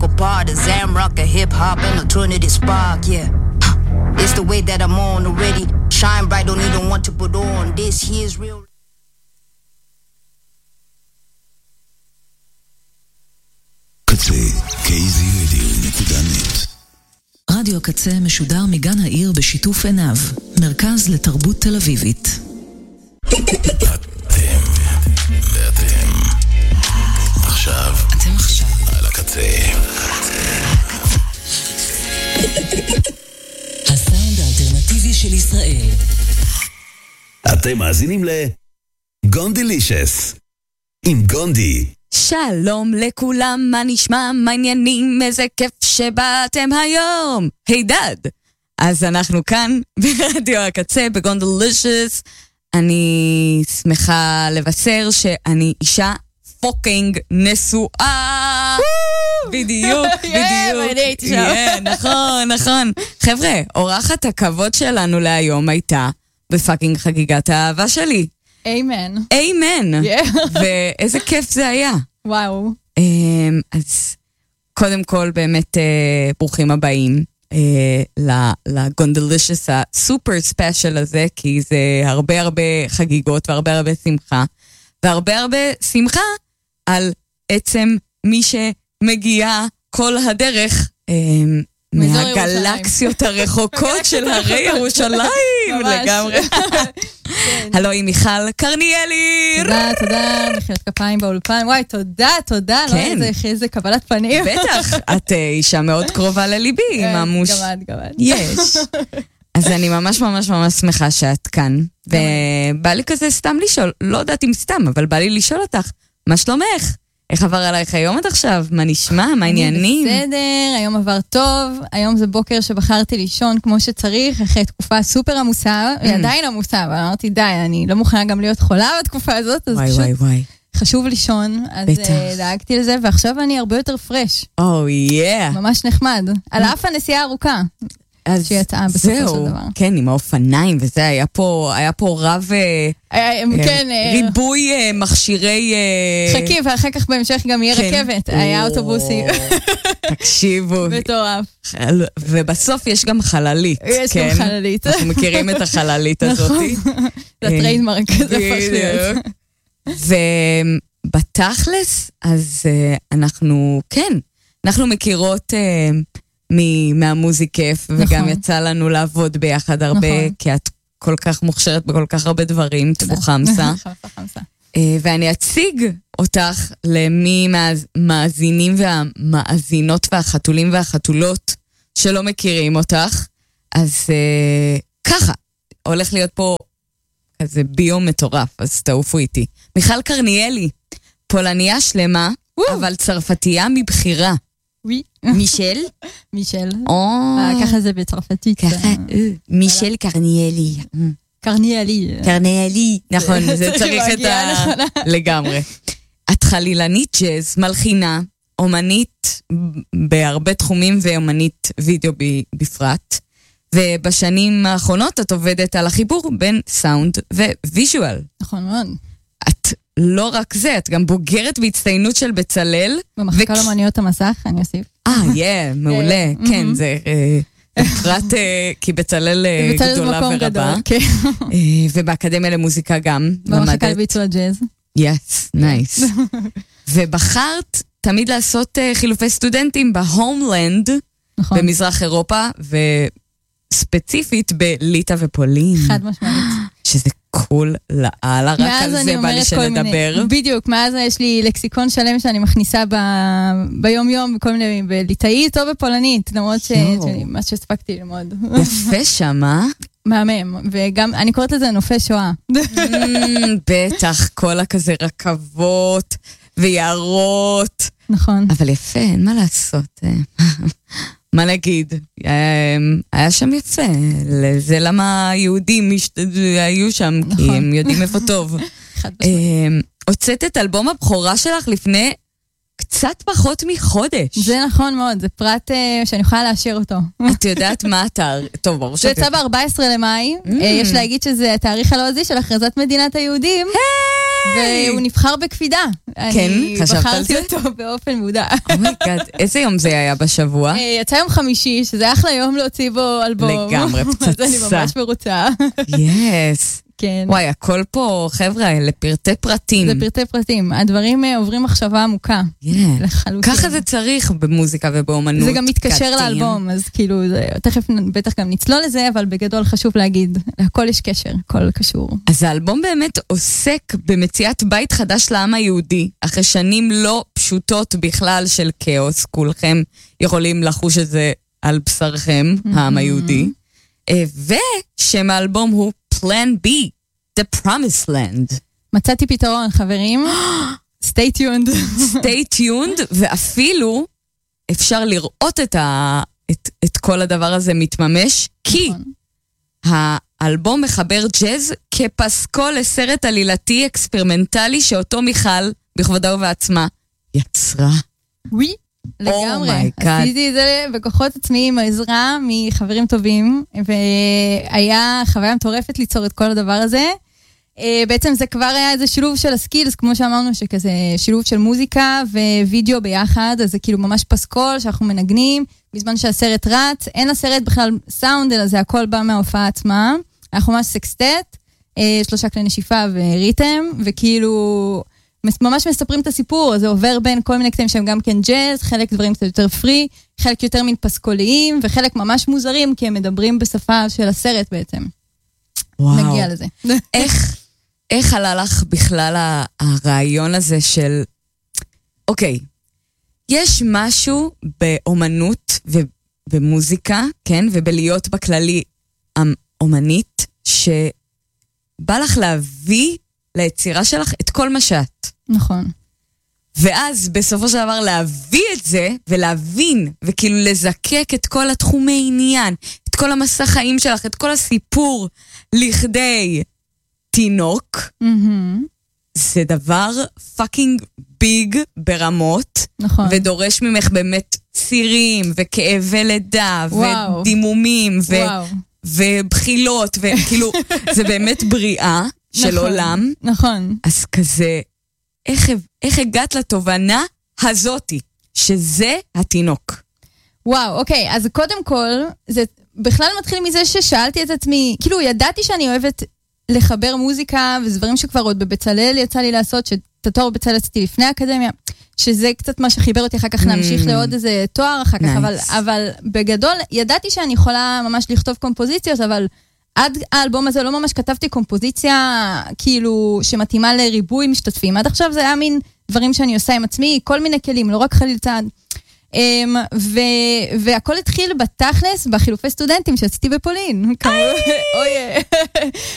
vocal part of Zamrock, a hip-hop and alternative spark, yeah. It's the way that I'm on already. Shine bright, don't even want to put on. This here's real. קצה, kzradio.net. רדיו קצה משודר מגן העיר בשיתוף עיניו, מרכז לתרבות תל אביבית. ואתם עכשיו על הקצה. הסאונד האלטרנטיבי של ישראל. אתם מאזינים לגונדילישס עם גונדי. שלום לכולם, מה נשמע, מה עניינים, איזה כיף שבאתם היום. היי דד. אז אנחנו כאן ברדיו הקצה בגונדילישס. אני שמחה לבשר שאני אישה פוקינג נשואה. בדיוק, בדיוק. נכון. חבר'ה, אורחת הכבוד שלנו להיום הייתה בפאקינג חגיגת האהבה שלי. איימן. ואיזה כיף זה היה. וואו. אז קודם כל באמת ברוכים הבאים לגונדילישס הסופר ספיישל הזה, כי זה הרבה חגיגות והרבה שמחה, והרבה שמחה על עצם מי שמגיע כל הדרך מהגלקסיות הרחוקות של הרי ירושלים. לגמרי. הלו, היא מיכל קרניאלי. תודה, מחיאות כפיים באולפן. וואי, תודה. כן. איזה קבלת פנים. בטח, את אישה מאוד קרובה לליבי, ממש. גמד. יש. אז אני ממש שמחה שאת כאן, ובא לי כזה סתם לשאול, לא יודעת אם סתם, אבל בא לי לשאול אותך, מה שלומך? איך עבר עלייך היום עד עכשיו? מה נשמע? מה העניינים? בסדר, היום עבר טוב. היום זה בוקר שבחרתי לישון כמו שצריך, אחרי תקופה סופר עמוסה, היא עדיין עמוסה, אבל אמרתי די, אני לא מוכנה גם להיות חולה בתקופה הזאת, אז וואי. חשוב לישון, אז דאגתי לזה, ועכשיו אני הרבה יותר פרש. ממש נחמד. על אף הנסיעה הארוכה. שיצאה בסופו של דבר. כן, עם האופניים, וזה היה פה רב, ריבוי מכשירי... חכי, ואחר כך בהמשך גם יהיה רכבת, היה אוטובוסי. תקשיבו. מטורף. ובסוף יש גם חללית. יש גם חללית. אנחנו מכירים את החללית הזאת. זה הטריידמרק, זה פשוט להיות. ובתכלס, אז אנחנו מכירות... מהמוזיקף, וגם יצא לנו לעבוד ביחד הרבה, כי את כל כך מוכשרת בכל כך הרבה דברים, תבוא חמסה. ואני אציג אותך למי מהמאזינים והמאזינות והחתולים והחתולות שלא מכירים אותך. אז ככה, הולך להיות פה כזה ביום מטורף, אז תעופו איתי. מיכל קרניאלי, פולניה שלמה, אבל צרפתייה מבחירה. Oui. מישל? מישל. ככה זה בצרפתית. מישל קרניאלי. קרניאלי. נכון, זה צריך את לגמרי. את חלילנית ג'אז, מלחינה, אומנית בהרבה תחומים ואומנית וידאו בפרט. ובשנים האחרונות את עובדת על החיבור בין סאונד וויז'ואל. נכון מאוד. את לא רק זה, את גם בוגרת בהצטיינות של בצלל. במחלקה לאמנויות המסך, אני אוסיף. מעולה. כן, זה פרט, כי בצלל גדולה ורבה. ובאקדמיה למוזיקה גם. במחלקה לביצוע ג'אז. Yes, nice. ובחרת תמיד לעשות חילופי סטודנטים בהומלנד, במזרח אירופה, וספציפית בליטא ופולין. חד משמעית. שזה קול לעלה, רק על זה בא לי שנדבר. בדיוק, מאז יש לי לקסיקון שלם שאני מכניסה ביום יום, בכל מיני, בליטאית או בפולנית, למרות מה שהספקתי ללמוד. יפה שמה. מהמם, וגם אני קוראת לזה נופי שואה. בטח, כל הכזה רכבות ויערות. נכון. אבל יפה, אין מה לעשות. מה נגיד? היה שם יפה. זה למה היהודים היו שם, כי הם יודעים איפה טוב. הוצאת את אלבום הבכורה שלך לפני קצת פחות מחודש. זה נכון מאוד, זה פרט שאני יכולה לאשר אותו. את יודעת מה אתה... טוב, ברור זה יצא ב-14 למאי. יש להגיד שזה התאריך הלועזי של הכרזת מדינת היהודים. והוא נבחר בקפידה. כן, חשבת על זה? אני בחרתי אותו באופן מודע. אומייגאד, איזה יום זה היה בשבוע? יצא יום חמישי, שזה אחלה יום להוציא בו אלבום. לגמרי, פצצה. אז אני ממש מרוצה. יס. כן. וואי, הכל פה, חבר'ה, לפרטי פרטים. זה פרטי פרטים. הדברים עוברים מחשבה עמוקה. לחלוטין. ככה זה צריך במוזיקה ובאומנות. זה גם מתקשר לאלבום, אז כאילו, תכף בטח גם נצלול לזה, אבל בגדול חשוב להגיד, הכל יש קשר, הכל קשור. אז האלבום באמת עוסק במציאת בית חדש לעם היהודי, אחרי שנים לא פשוטות בכלל של כאוס, כולכם יכולים לחוש את זה על בשרכם, העם היהודי. ושם האלבום הוא Plan B, The Promised Land. מצאתי פתרון, חברים. Stay tuned. Stay tuned, ואפילו אפשר לראות את כל הדבר הזה מתממש, כי האלבום מחבר ג'אז כפסקול לסרט עלילתי אקספרימנטלי שאותו מיכל, בכבודה ובעצמה, יצרה. וואי, לגמרי. עשיתי את זה בכוחות עצמי עם העזרה מחברים טובים, והיה חוויה מטורפת ליצור את כל הדבר הזה. בעצם זה כבר היה איזה שילוב של הסקילס, כמו שאמרנו, שכזה שילוב של מוזיקה ווידאו ביחד, אז זה כאילו ממש פסקול שאנחנו מנגנים, בזמן שהסרט רץ, אין לסרט בכלל סאונד, אלא זה הכל בא מההופעה עצמה, אנחנו ממש סקסטט, 3 כלי נשיפה וריתם, וכאילו ממש מספרים את הסיפור, זה עובר בין כל מיני קטעים שהם גם כן ג'אז, חלק דברים קצת יותר פרי, חלק יותר מין פסקוליים, וחלק ממש מוזרים, כי הם מדברים בשפה של הסרט בעצם. וואו. נגיע לזה. איך עלה לך בכלל הרעיון הזה של, אוקיי, יש משהו באומנות ובמוזיקה, כן, ובלהיות בכללי אומנית, שבא לך להביא ליצירה שלך את כל מה שאת. נכון. ואז בסופו של דבר להביא את זה, ולהבין, וכאילו לזקק את כל התחומי עניין, את כל המסע חיים שלך, את כל הסיפור, לכדי תינוק, זה דבר פאקינג ביג ברמות, נכון. ודורש ממך באמת צירים, וכאבי לידה, וואו. ודימומים, וואו. ובחילות, וכאילו, זה באמת בריאה של נכון, עולם. נכון. אז כזה, איך הגעת לתובנה הזאתי, שזה התינוק? וואו, אוקיי, אז קודם כל, זה בכלל מתחיל מזה ששאלתי את עצמי, כאילו ידעתי שאני אוהבת לחבר מוזיקה, וזה דברים שכבר עוד בבצלאל יצא לי לעשות, שאת התואר בבצלאל עשיתי לפני האקדמיה, שזה קצת מה שחיבר אותי אחר כך להמשיך לעוד איזה תואר אחר כך, אבל בגדול ידעתי שאני יכולה ממש לכתוב קומפוזיציות, אבל עד האלבום הזה לא ממש כתבתי קומפוזיציה כאילו שמתאימה לריבוי משתתפים. עד עכשיו זה היה מין דברים שאני עושה עם עצמי, כל מיני כלים, לא רק חליל צעד. והכל התחיל בתכלס, בחילופי סטודנטים שעשיתי בפולין.